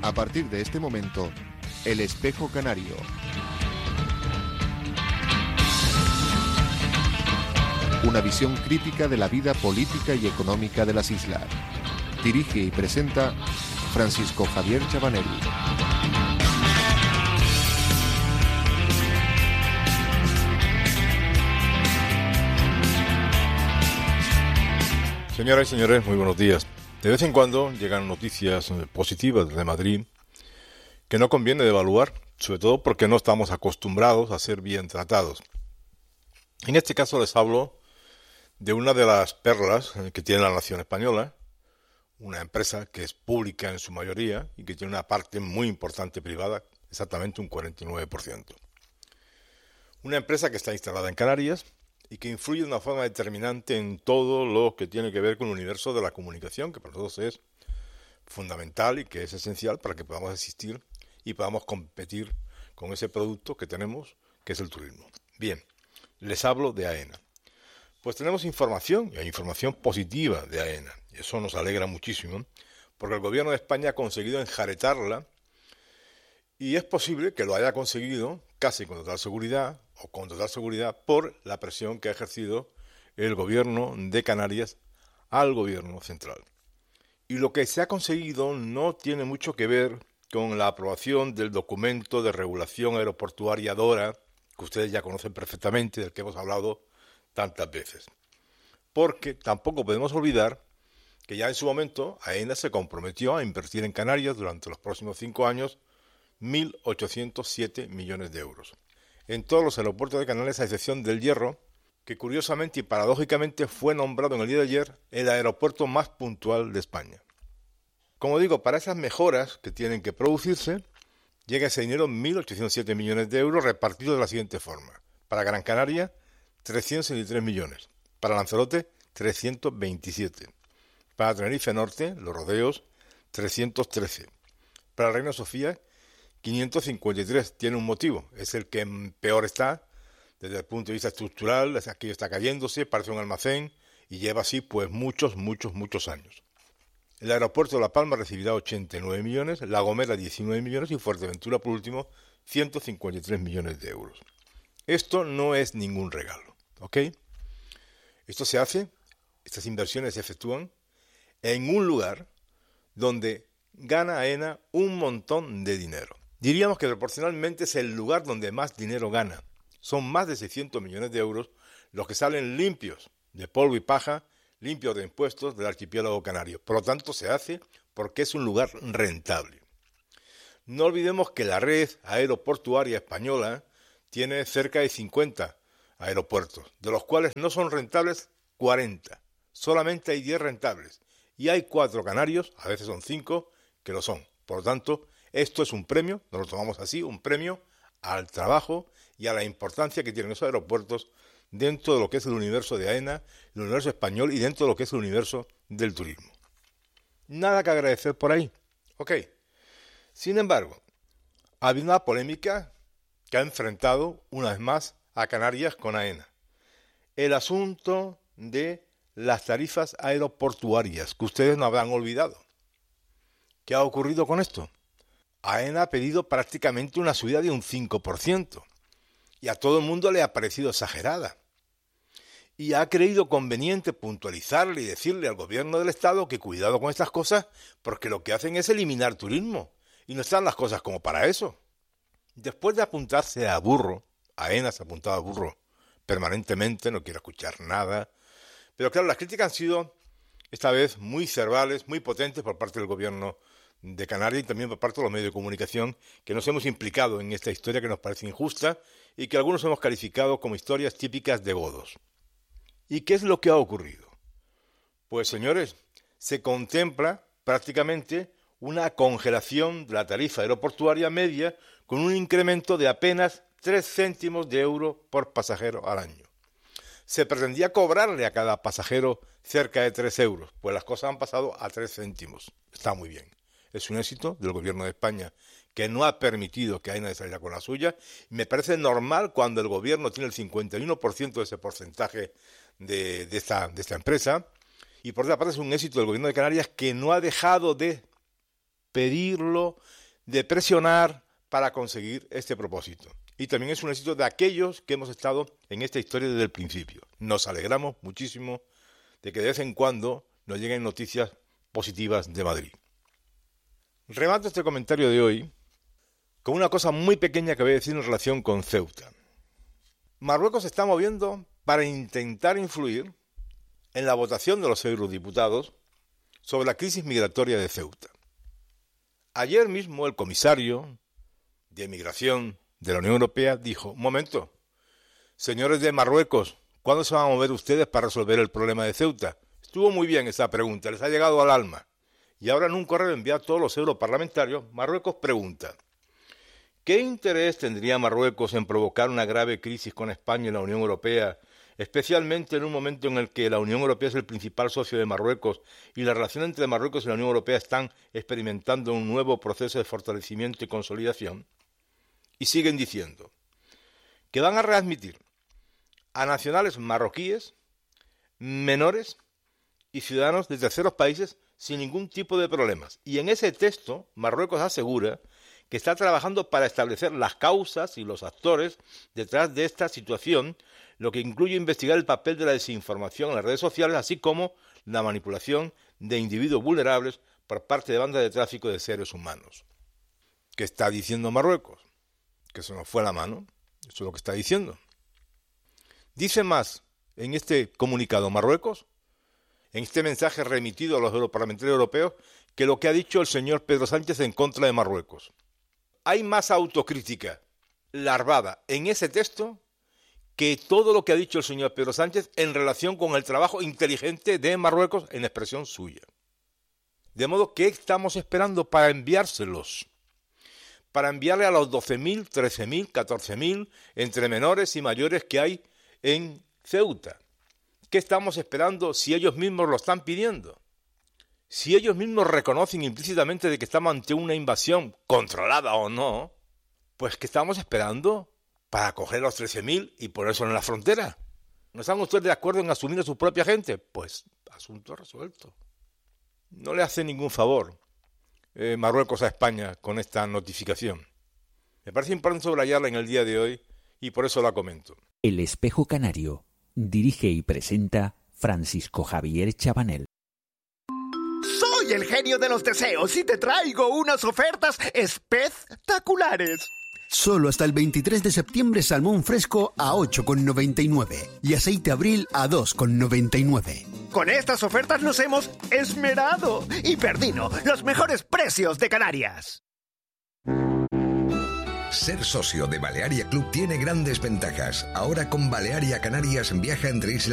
A partir de este momento, El Espejo Canario. Una visión crítica de la vida política y económica de las islas. Dirige y presenta Francisco Javier Chabanel. Señoras y señores, muy buenos días. De vez en cuando llegan noticias positivas de Madrid que no conviene devaluar, sobre todo porque no estamos acostumbrados a ser bien tratados. En este caso les hablo de una de las perlas que tiene la nación española, una empresa que es pública en su mayoría y que tiene una parte muy importante privada, exactamente un 49%. Una empresa que está instalada en Canarias y que influye de una forma determinante en todo lo que tiene que ver con el universo de la comunicación, que para nosotros es fundamental y que es esencial para que podamos existir y podamos competir con ese producto que tenemos, que es el turismo. Bien, les hablo de AENA. Pues tenemos información, y hay información positiva de AENA, y eso nos alegra muchísimo, porque el gobierno de España ha conseguido enjaretarla, y es posible que lo haya conseguido casi con total seguridad, o con total seguridad, por la presión que ha ejercido el gobierno de Canarias al gobierno central. Y lo que se ha conseguido no tiene mucho que ver con la aprobación del documento de regulación aeroportuaria DORA, que ustedes ya conocen perfectamente, del que hemos hablado tantas veces. Porque tampoco podemos olvidar que ya en su momento AENA se comprometió a invertir en Canarias durante los próximos 5 años 1.807 millones de euros. En todos los aeropuertos de Canarias, a excepción del Hierro, que curiosamente y paradójicamente fue nombrado en el día de ayer el aeropuerto más puntual de España. Como digo, para esas mejoras que tienen que producirse, llega ese dinero 1.807 millones de euros repartidos de la siguiente forma. Para Gran Canaria, 363 millones. Para Lanzarote, 327. Para Tenerife Norte, Los Rodeos, 313. Para Reina Sofía, 553. Tiene un motivo, es el que peor está desde el punto de vista estructural, aquello está cayéndose, parece un almacén y lleva así pues muchos años. El aeropuerto de La Palma recibirá 89 millones, La Gomera 19 millones y Fuerteventura por último 153 millones de euros. Esto no es ningún regalo, ¿ok? Esto se hace, estas inversiones se efectúan en un lugar donde gana AENA un montón de dinero. Diríamos que proporcionalmente es el lugar donde más dinero gana. Son más de 600 millones de euros los que salen limpios de polvo y paja, limpios de impuestos del archipiélago canario. Por lo tanto, se hace porque es un lugar rentable. No olvidemos que la red aeroportuaria española tiene cerca de 50 aeropuertos, de los cuales no son rentables 40. Solamente hay 10 rentables. Y hay 4 canarios, a veces son 5, que lo son. Por lo tanto, esto es un premio, nos lo tomamos así, un premio al trabajo y a la importancia que tienen esos aeropuertos dentro de lo que es el universo de AENA, el universo español y dentro de lo que es el universo del turismo. Nada que agradecer por ahí. Ok. Sin embargo, ha habido una polémica que ha enfrentado una vez más a Canarias con AENA. El asunto de las tarifas aeroportuarias, que ustedes no habrán olvidado. ¿Qué ha ocurrido con esto? AENA ha pedido prácticamente una subida de un 5%. Y a todo el mundo le ha parecido exagerada. Y ha creído conveniente puntualizarle y decirle al gobierno del Estado que cuidado con estas cosas, porque lo que hacen es eliminar turismo. Y no están las cosas como para eso. Después de apuntarse a burro, AENA se ha apuntado a burro permanentemente, no quiere escuchar nada. Pero claro, las críticas han sido esta vez muy cervales, muy potentes por parte del gobierno de Canarias y también por parte de los medios de comunicación que nos hemos implicado en esta historia que nos parece injusta y que algunos hemos calificado como historias típicas de godos. ¿Y qué es lo que ha ocurrido? Pues señores, se contempla prácticamente una congelación de la tarifa aeroportuaria media con un incremento de apenas 3 céntimos de euro por pasajero al año. Se pretendía cobrarle a cada pasajero cerca de 3 euros, pues las cosas han pasado a 3 céntimos. Está muy bien. Es un éxito del gobierno de España que no ha permitido que AENA saliera con la suya. Y me parece normal cuando el gobierno tiene el 51% de ese porcentaje de esta empresa. Y por otra parte es un éxito del gobierno de Canarias que no ha dejado de pedirlo, de presionar para conseguir este propósito. Y también es un éxito de aquellos que hemos estado en esta historia desde el principio. Nos alegramos muchísimo de que de vez en cuando nos lleguen noticias positivas de Madrid. Remato este comentario de hoy con una cosa muy pequeña que voy a decir en relación con Ceuta. Marruecos se está moviendo para intentar influir en la votación de los eurodiputados sobre la crisis migratoria de Ceuta. Ayer mismo el comisario de Migración de la Unión Europea dijo: un momento, señores de Marruecos, ¿cuándo se van a mover ustedes para resolver el problema de Ceuta? Estuvo muy bien esa pregunta, les ha llegado al alma. Y ahora en un correo enviado a todos los europarlamentarios, Marruecos pregunta: ¿qué interés tendría Marruecos en provocar una grave crisis con España y la Unión Europea, especialmente en un momento en el que la Unión Europea es el principal socio de Marruecos y la relación entre Marruecos y la Unión Europea están experimentando un nuevo proceso de fortalecimiento y consolidación? Y siguen diciendo que van a readmitir a nacionales marroquíes, menores y ciudadanos de terceros países sin ningún tipo de problemas. Y en ese texto, Marruecos asegura que está trabajando para establecer las causas y los actores detrás de esta situación, lo que incluye investigar el papel de la desinformación en las redes sociales, así como la manipulación de individuos vulnerables por parte de bandas de tráfico de seres humanos. ¿Qué está diciendo Marruecos? Que se nos fue la mano. Eso es lo que está diciendo. Dice más en este comunicado Marruecos, en este mensaje remitido a los europarlamentarios europeos, que lo que ha dicho el señor Pedro Sánchez en contra de Marruecos. Hay más autocrítica larvada en ese texto que todo lo que ha dicho el señor Pedro Sánchez en relación con el trabajo inteligente de Marruecos en expresión suya. De modo que estamos esperando para enviárselos, para enviarle a los 12.000, 13.000, 14.000 entre menores y mayores que hay en Ceuta. ¿Qué estamos esperando si ellos mismos lo están pidiendo? Si ellos mismos reconocen implícitamente de que estamos ante una invasión, controlada o no, pues ¿qué estamos esperando para acoger a los 13.000 y ponerse en la frontera? ¿No están ustedes de acuerdo en asumir a su propia gente? Pues asunto resuelto. No le hace ningún favor Marruecos a España con esta notificación. Me parece importante subrayarla en el día de hoy y por eso la comento. El Espejo Canario. Dirige y presenta Francisco Javier Chabanel. Soy el genio de los deseos y te traigo unas ofertas espectaculares. Solo hasta el 23 de septiembre salmón fresco a 8,99 y aceite Abril a 2,99. Con estas ofertas nos hemos esmerado y perdido los mejores precios de Canarias. Ser socio de Balearia Club tiene grandes ventajas. Ahora con Balearia Canarias viaja entre islas